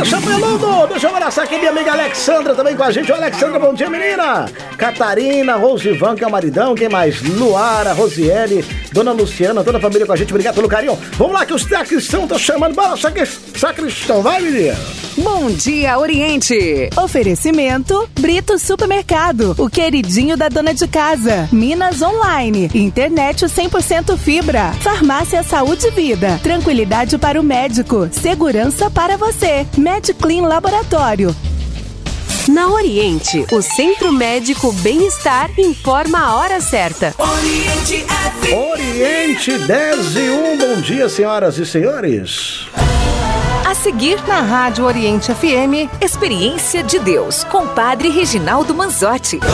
Chapelando, deixa eu abraçar aqui minha amiga Alexandra também com a gente. Ô, Alexandra, bom dia, menina. Catarina, Rosivan, que é o maridão, quem mais? Luara, Rosiele, Dona Luciana, toda a família com a gente, obrigado pelo carinho. Vamos lá que os sacristão estão chamando. Bora, sacristão, vai, menina. Bom dia, Oriente. Oferecimento Brito Supermercado, o queridinho da dona de casa. Minas Online, internet 100% fibra. Farmácia Saúde e Vida, tranquilidade para o médico, segurança para você. MedClean Laboratório. Na Oriente, o Centro Médico Bem-Estar informa a hora certa. Oriente 10:01, bom dia, senhoras e senhores. A seguir na Rádio Oriente FM, Experiência de Deus, com Padre Reginaldo Manzotti.